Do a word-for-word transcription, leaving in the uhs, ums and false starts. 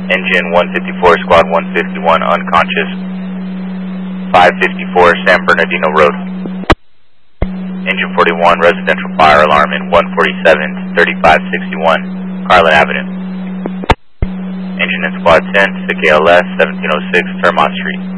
Engine one fifty-four, Squad one fifty-one, unconscious. five fifty-four San Bernardino Road. Engine forty-one, residential fire alarm in one forty-seven, thirty-five sixty-one, Carlin Avenue. Engine in Squad ten to K L S seventeen oh six, Termont Street.